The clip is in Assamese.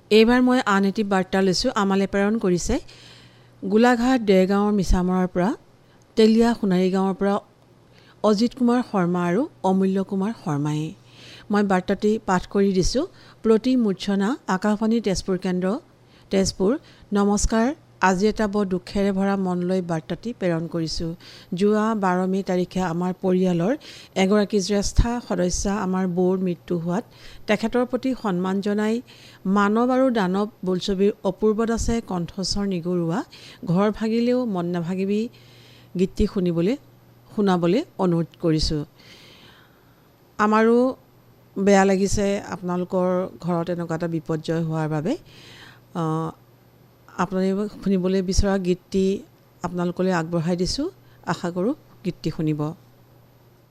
এইবাৰ মই আন এটি বাৰ্তা লৈছোঁ। আমালে প্ৰেৰণ কৰিছে গোলাঘাট দেৰগাঁৱৰ মিছামৰাৰ পৰা, তেলীয়া সোণাৰী গাঁৱৰ পৰা অজিত কুমাৰ শৰ্মা আৰু অমূল্য কুমাৰ শৰ্মাই। মই বাৰ্তাটি পাঠ কৰি দিছোঁ। প্ৰতি মূৰ্ছনা, আকাশবাণী তেজপুৰ কেন্দ্ৰ, তেজপুৰ। নমস্কাৰ। আজি এটা বৰ দুখেৰে ভৰা মন লৈ বাৰ্তাটি প্ৰেৰণ কৰিছোঁ। যোৱা 12 মে' তাৰিখে আমাৰ পৰিয়ালৰ এগৰাকী জ্যেষ্ঠা সদস্যা আমাৰ বৌৰ মৃত্যু হোৱাত তেখেতৰ প্ৰতি সন্মান জনাই মানৱ আৰু দানৱ বোলছবিৰ অপূৰ্ব দাসে কণ্ঠস্বৰ নিগৰুৱা ঘৰ ভাগিলেও মন নাভাগিবি গীতটি শুনাবলৈ অনুৰোধ কৰিছোঁ। আমাৰো বেয়া লাগিছে আপোনালোকৰ ঘৰত এনেকুৱা এটা বিপৰ্যয় হোৱাৰ বাবে। আপোনালোকে শুনিবলৈ বিচৰা গীতটি আপোনালোকলৈ আগবঢ়াই দিছোঁ। আশা কৰোঁ গীতটি শুনিব।